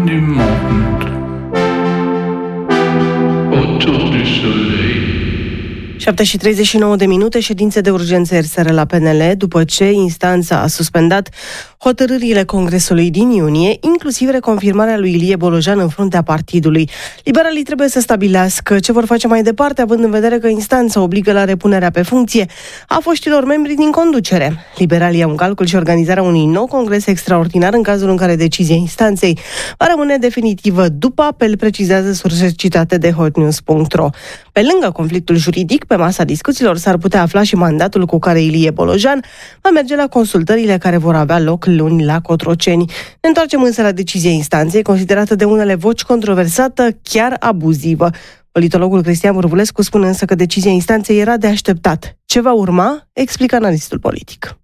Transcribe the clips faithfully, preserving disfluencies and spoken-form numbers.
du monde autour du soleil. șapte și treizeci și nouă de minute, ședințe de urgență ieri seară la P N L, după ce instanța a suspendat hotărârile Congresului din iunie, inclusiv reconfirmarea lui Ilie Bolojan în fruntea partidului. Liberalii trebuie să stabilească ce vor face mai departe, având în vedere că instanța obligă la repunerea pe funcție a foștilor membri din conducere. Liberalii au în calcul și organizarea unui nou congres extraordinar în cazul în care decizia instanței va rămâne definitivă după apel, precizează surse citate de hotnews punct ro. Pe lângă conflictul juridic, pe masa discuțiilor s-ar putea afla și mandatul cu care Ilie Bolojan va merge la consultările care vor avea loc luni la Cotroceni. Ne întoarcem însă la decizia instanței, considerată de unele voci controversată, chiar abuzivă. Politologul Cristian Bârvulescu spune însă că decizia instanței era de așteptat. Ce va urma? Explică analistul politic.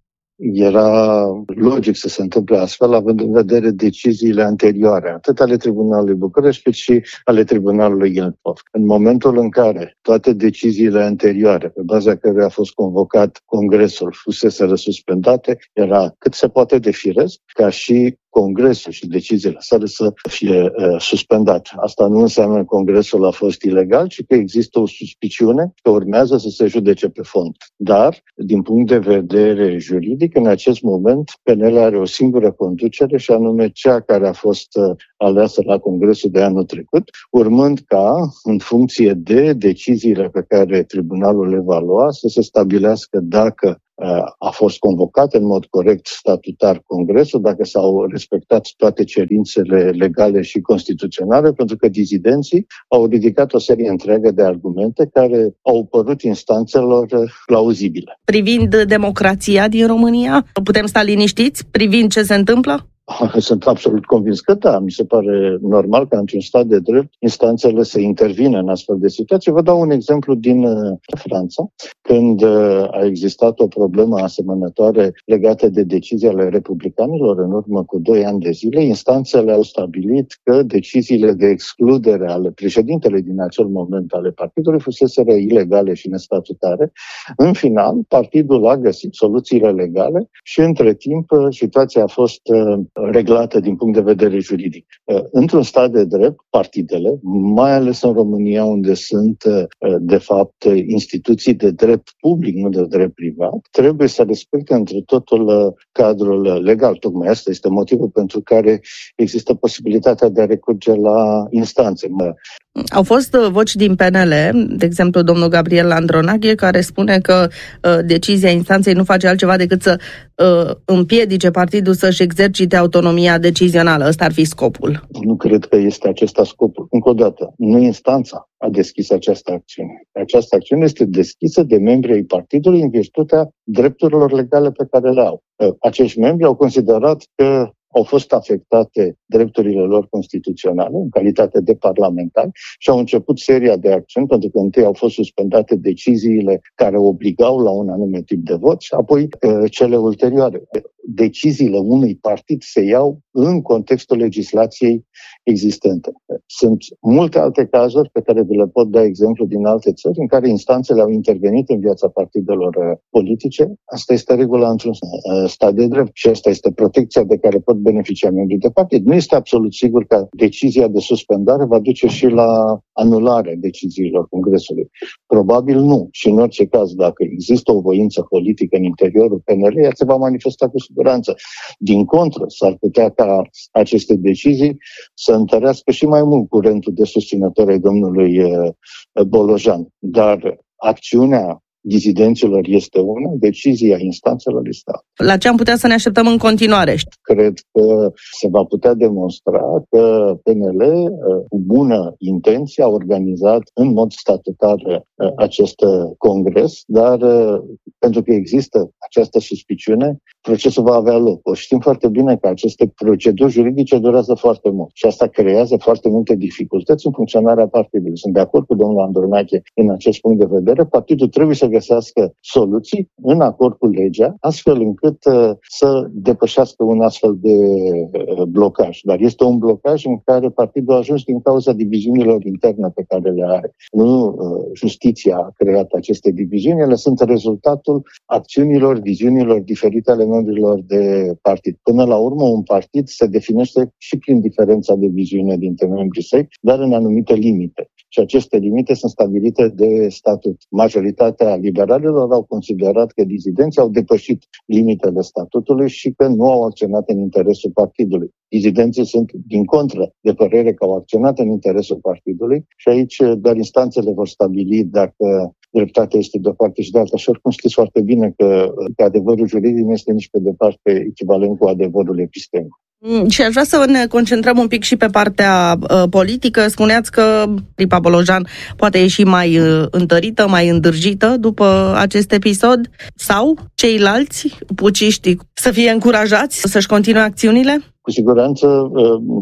Era logic să se întâmple astfel, având în vedere deciziile anterioare, atât ale Tribunalului București, cât și ale Tribunalului Ilfov. În momentul în care toate deciziile anterioare, pe baza căruia a fost convocat Congresul, fuseseră suspendate, era cât se poate de firesc ca și Congresul și deciziile sale să fie uh, suspendate. Asta nu înseamnă că Congresul a fost ilegal, ci că există o suspiciune că urmează să se judece pe fond. Dar, din punct de vedere juridic, în acest moment, P N L are o singură conducere, și anume cea care a fost uh, aleasă la Congresul de anul trecut, urmând ca, în funcție de deciziile pe care tribunalul le va lua, să se stabilească dacă a fost convocat în mod corect statutar Congresul, dacă s-au respectat toate cerințele legale și constituționale, pentru că dizidenții au ridicat o serie întreagă de argumente care au părut instanțelor plauzibile. Privind democrația din România, putem sta liniștiți privind ce se întâmplă? Sunt absolut convins că da. Mi se pare normal ca într-un stat de drept instanțele să intervină în astfel de situații. Vă dau un exemplu din Franța, când a existat o problemă asemănătoare legată de decizii ale republicanilor în urmă cu doi ani de zile. Instanțele au stabilit că deciziile de excludere ale președintelui din acel moment ale partidului fuseseră ilegale și nestatutare. În final, partidul a găsit soluțiile legale și între timp situația a fost reglată din punct de vedere juridic. Într-un stat de drept, partidele, mai ales în România, unde sunt, de fapt, instituții de drept public, nu de drept privat, trebuie să respecte întru totul cadrul legal. Tocmai asta este motivul pentru care există posibilitatea de a recurge la instanțe. Au fost voci din P N L, de exemplu domnul Gabriel Landronache, care spune că uh, decizia instanței nu face altceva decât să uh, împiedice partidul să-și exercite autonomia decizională. Ăsta ar fi scopul. Nu cred că este acesta scopul. Încă o dată, nu instanța a deschis această acțiune. Această acțiune este deschisă de membrii ai partidului în virtutea drepturilor legale pe care le au. Uh, acești membri au considerat că au fost afectate drepturile lor constituționale în calitate de parlamentari și au început seria de acțiuni, pentru că întâi au fost suspendate deciziile care obligau la un anume tip de vot și apoi cele ulterioare. Deciziile unui partid se iau în contextul legislației existente. Sunt multe alte cazuri pe care vi le pot da exemplu din alte țări în care instanțele au intervenit în viața partidelor politice. Asta este regula într-un stat de drept și asta este protecția de care pot beneficia membrii de partid. Nu este absolut sigur că decizia de suspendare va duce și la anularea deciziilor Congresului. Probabil nu. Și în orice caz, dacă există o voință politică în interiorul P N L, ea se va manifesta cu siguranță. Din contră, s-ar putea ca aceste decizii să întărească și mai mult curentul de susținători ai domnului Bolojan. Dar acțiunea dizidenților este una, decizia instanțelor este alta. La ce am putea să ne așteptăm în continuare? Cred că se va putea demonstra că P N L, cu bună intenție, a organizat în mod statutar acest congres, dar pentru că există această suspiciune, procesul va avea loc. O știm foarte bine că aceste proceduri juridice durează foarte mult și asta creează foarte multe dificultăți în funcționarea partidului. Sunt de acord cu domnul Andronache în acest punct de vedere. Partidul trebuie să găsească soluții în acord cu legea, astfel încât să depășească un astfel de blocaj. Dar este un blocaj în care partidul a ajuns din cauza diviziunilor interne pe care le are. Nu justiția a creat aceste diviziuni, ele sunt rezultatul acțiunilor, viziunilor diferite ale membrilor de partid. Până la urmă, un partid se definește și prin diferența de viziune dintre membrii săi, dar în anumite limite. Și aceste limite sunt stabilite de statut. Majoritatea liberalilor au considerat că dizidenții au depășit limitele statutului și că nu au acționat în interesul partidului. Dizidenții sunt, din contră, de părere că au acționat în interesul partidului și aici doar instanțele vor stabili dacă dreptatea este de o parte și de alta. Și oricum știți foarte bine că, că adevărul juridic nu este nici pe departe echivalent cu adevărul epistemic. Și aș vrea să ne concentrăm un pic și pe partea uh, politică. Spuneați că Lipa Bolojan poate ieși mai uh, întărită, mai îndârjită după acest episod, sau ceilalți puciștii să fie încurajați să-și continue acțiunile? Cu siguranță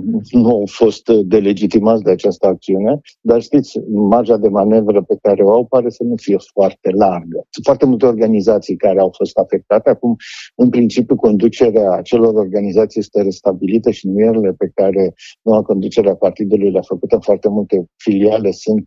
nu au fost delegitimați de această acțiune, dar știți, marja de manevră pe care o au pare să nu fie foarte largă. Sunt foarte multe organizații care au fost afectate. Acum, în principiu, conducerea acelor organizații este restabilită și numierile pe care noua conducere a partidului le-a făcut în foarte multe filiale sunt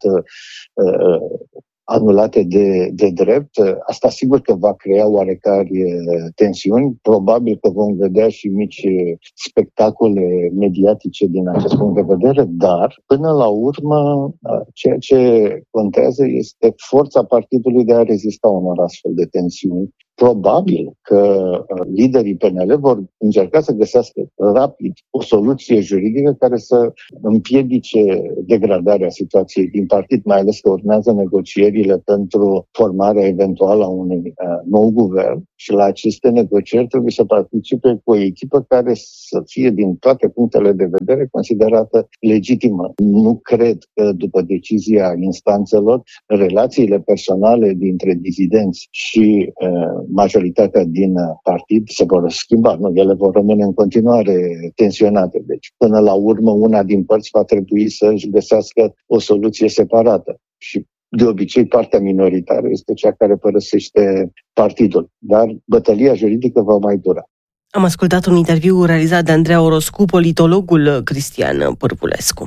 uh, anulate de, de drept. Asta sigur că va crea oarecare tensiuni. Probabil că vom vedea și mici spectacole mediatice din acest punct de vedere, dar până la urmă ceea ce contează este forța partidului de a rezista unor astfel de tensiuni. Probabil că liderii P N L vor încerca să găsească rapid o soluție juridică care să împiedice degradarea situației din partid, mai ales că urmează negocierile pentru formarea eventuală a unui uh, nou guvern și la aceste negocieri trebuie să participe cu o echipă care să fie din toate punctele de vedere considerată legitimă. Nu cred că după decizia instanțelor, relațiile personale dintre dizidenți și uh, majoritatea din partid se vor schimba. Nu, ele vor rămâne în continuare tensionate. Deci, până la urmă, una din părți va trebui să-și găsească o soluție separată. Și, de obicei, partea minoritară este cea care părăsește partidul. Dar bătălia juridică va mai dura. Am ascultat un interviu realizat de Andreea Oroscu, politologul Cristian Pârvulescu.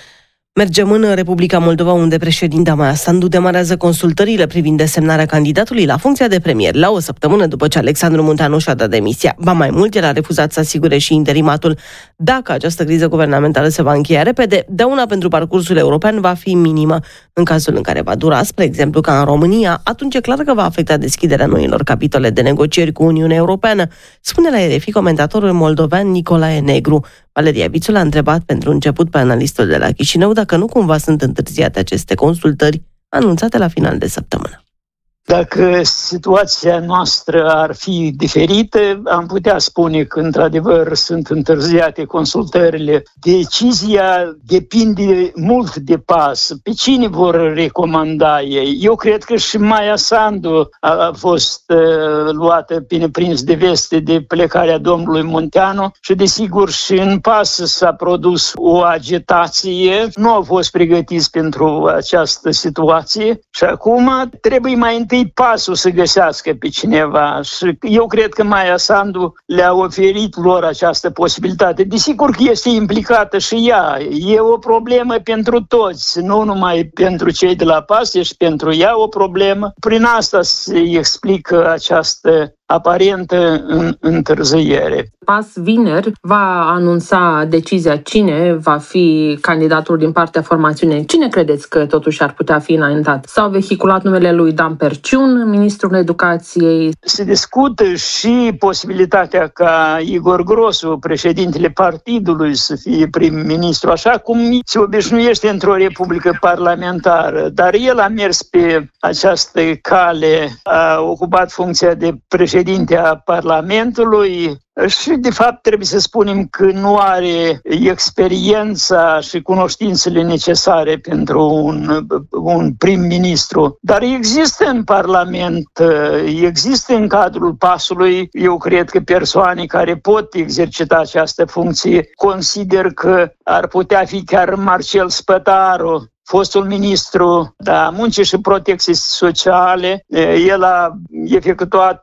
Mergem în Republica Moldova, unde președinta Maia Sandu demarează consultările privind desemnarea candidatului la funcția de premier, la o săptămână după ce Alexandru Munteanu și-a dat demisia. Ba mai mult, el a refuzat să asigure și interimatul. Dacă această criză guvernamentală se va încheia repede, dauna pentru parcursul european va fi minimă. În cazul în care va dura, spre exemplu, ca în România, atunci e clar că va afecta deschiderea noilor capitole de negocieri cu Uniunea Europeană, spune la R F I comentatorul moldovean Nicolae Negru. Valeria Vițu l-a întrebat pentru început pe analistul de la Chișinău dacă nu cumva sunt întârziate aceste consultări anunțate la final de săptămână. Dacă situația noastră ar fi diferită, am putea spune că, într-adevăr, sunt întârziate consultările. Decizia depinde mult de pas. Pe cine vor recomanda ei? Eu cred că și Maia Sandu a fost uh, luată pe prins de veste de plecarea domnului Munteanu și, desigur, și în pas s-a produs o agitație. Nu au fost pregătiți pentru această situație și acum trebuie mai întâi pasul să găsească pe cineva și eu cred că Maia Sandu le-a oferit lor această posibilitate. Desigur că este implicată și ea. E o problemă pentru toți, nu numai pentru cei de la P A S, e și pentru ea o problemă. Prin asta se explică această aparentă în întârziere. P A S vineri va anunța decizia cine va fi candidatul din partea formațiunii. Cine credeți că totuși ar putea fi înaintat? S-au vehiculat numele lui Dan Perciun, ministrul educației. Se discută și posibilitatea ca Igor Grosu, președintele partidului, să fie prim-ministru, așa cum se obișnuiește într-o republică parlamentară. Dar el a mers pe această cale, a ocupat funcția de președinte președinte a Parlamentului și, de fapt, trebuie să spunem că nu are experiența și cunoștințele necesare pentru un, un prim-ministru. Dar există în Parlament, există în cadrul P A S-ului, eu cred că persoane care pot exercita această funcție. Consider că ar putea fi chiar Marcel Spătaru fostul ministru da, Muncii și Protecției Sociale. El a efectuat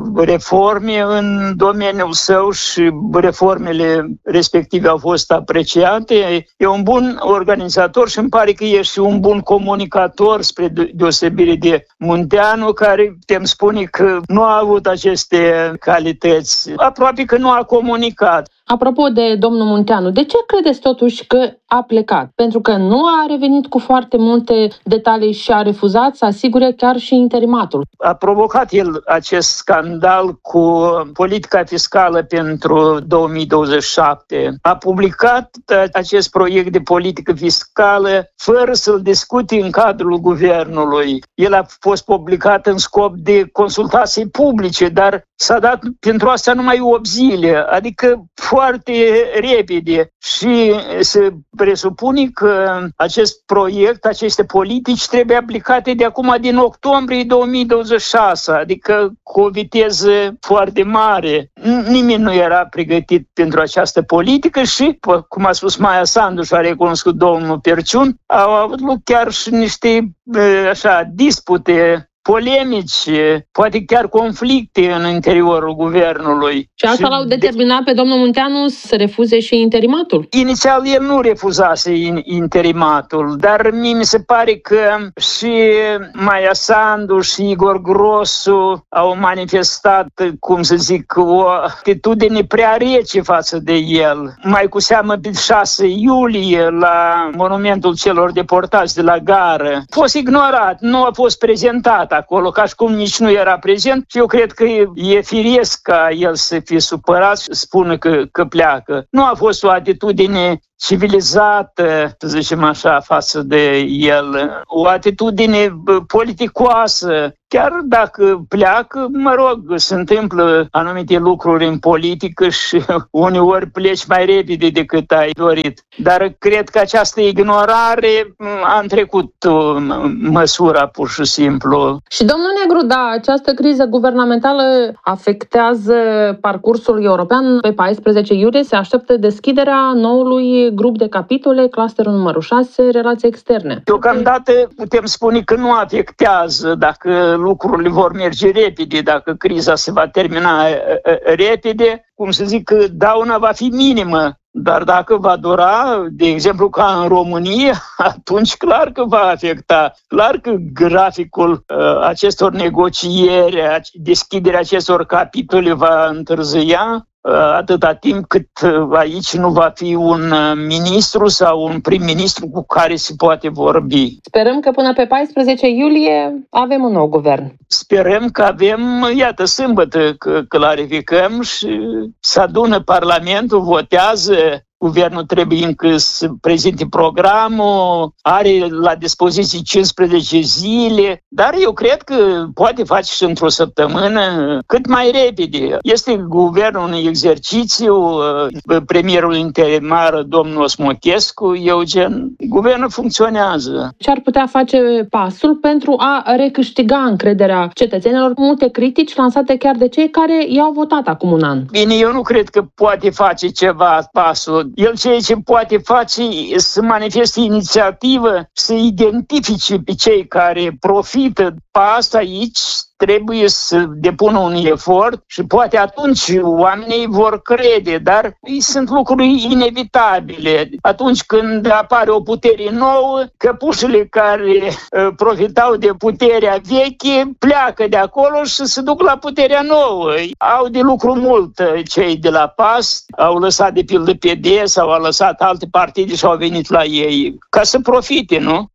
reforme în domeniul său și reformele respective au fost apreciate. E un bun organizator și îmi pare că e și un bun comunicator, spre deosebire de Munteanu, care putem spune că nu a avut aceste calități. Aproape că nu a comunicat. Apropo de domnul Munteanu, de ce credeți totuși că a plecat? Pentru că nu a revenit cu foarte multe detalii și a refuzat să asigure chiar și interimatul. A provocat el acest scandal cu politica fiscală pentru două mii douăzeci și șapte. A publicat acest proiect de politică fiscală fără să-l discute în cadrul guvernului. El a fost publicat în scop de consultații publice, dar s-a dat pentru asta numai opt zile, adică foarte repede, și se presupune că acest proiect, aceste politici trebuie aplicate de acum din octombrie două mii douăzeci și șase, adică cu o viteză foarte mare. Nimeni nu era pregătit pentru această politică și, cum a spus Maia Sandu și a recunoscut domnul Perciun, au avut loc chiar și niște așa, dispute polemici, poate chiar conflicte în interiorul guvernului. Și asta l-au determinat pe domnul Munteanu să refuze și interimatul? Inițial el nu refuzase interimatul, dar mie mi se pare că și Maia Sandu și Igor Grosu au manifestat, cum să zic, o atitudine prea rece față de el. Mai cu seamă pe șase iulie la monumentul celor deportați de la gară. A fost ignorat, nu a fost prezentat acolo, ca și cum nici nu era prezent, și eu cred că e firesc ca el să fie supărat și spună că, că pleacă. Nu a fost o atitudine civilizată, să zicem așa, față de el, o atitudine politicoasă. Chiar dacă pleacă, mă rog, se întâmplă anumite lucruri în politică și uneori pleci mai repede decât ai dorit. Dar cred că această ignorare a întrecut măsura, pur și simplu. Și domnul Negru, da, această criză guvernamentală afectează parcursul european. Pe paisprezece iulie se așteaptă deschiderea noului grup de capitole, clusterul numărul șase, relații externe. Deocamdată putem spune că nu afectează, dacă lucrurile vor merge repede, dacă criza se va termina repede, cum să zic, dauna va fi minimă. Dar dacă va dura, de exemplu, ca în România, atunci clar că va afecta. Clar că graficul uh, acestor negocieri, deschiderea acestor capitole va întârzia atâta timp cât aici nu va fi un ministru sau un prim-ministru cu care se poate vorbi. Sperăm că până pe paisprezece iulie avem un nou guvern. Sperăm că avem, iată, sâmbătă că clarificăm și se adună Parlamentul, votează. Guvernul trebuie încă să prezinte programul, are la dispoziție cincisprezece zile, dar eu cred că poate face și într-o săptămână, cât mai repede. Este guvernul în exercițiu, premierul interimar, domnul Osmochescu, Eugen, guvernul funcționează. Ce ar putea face pasul pentru a recâștiga încrederea cetățenilor? Multe critici lansate chiar de cei care i-au votat acum un an. Bine, eu nu cred că poate face ceva pasul. El ceea ce poate face e să manifeste inițiativă, să identifice pe cei care profită. Pe asta aici trebuie să depună un efort și poate atunci oamenii vor crede, dar sunt lucruri inevitabile. Atunci când apare o putere nouă, căpușele care uh, profitau de puterea veche pleacă de acolo și se duc la puterea nouă. Au de lucru mult cei de la P A S, au lăsat de pildă P D sau au lăsat alte partide și au venit la ei ca să profite, nu?